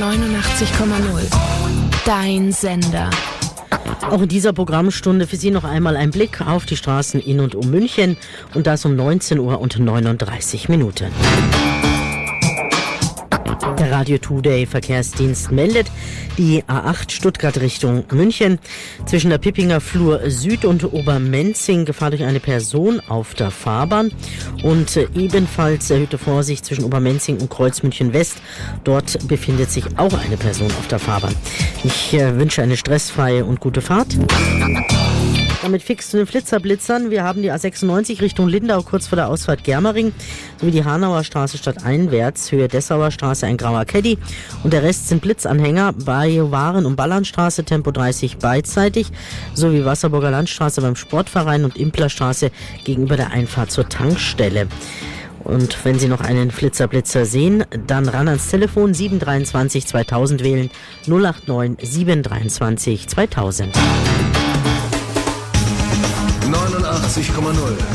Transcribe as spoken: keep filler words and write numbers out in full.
neunundachtzig Komma null. Dein Sender. Auch in dieser Programmstunde für Sie noch einmal ein Blick auf die Straßen in und um München und das um neunzehn Uhr und neununddreißig Minuten. Der Radio Today Verkehrsdienst meldet, die A acht Stuttgart Richtung München zwischen der Pippinger Flur Süd und Obermenzing Gefahr durch eine Person auf der Fahrbahn und ebenfalls erhöhte Vorsicht zwischen Obermenzing und Kreuzmünchen West. Dort befindet sich auch eine Person auf der Fahrbahn. Ich äh, wünsche eine stressfreie und gute Fahrt. Damit fix zu den Flitzerblitzern. Wir haben die A sechsundneunzig Richtung Lindau kurz vor der Ausfahrt Germering sowie die Hanauer Straße stadteinwärts, Höhe Dessauer Straße ein grauer Caddy und der Rest sind Blitzanhänger bei Waren- und Ballernstraße Tempo dreißig beidseitig sowie Wasserburger Landstraße beim Sportverein und Implerstraße gegenüber der Einfahrt zur Tankstelle. Und wenn Sie noch einen Flitzerblitzer sehen, dann ran ans Telefon sieben drei zwei zweitausend wählen null acht neun sieben drei zwei zweitausend. neunundachtzig Komma null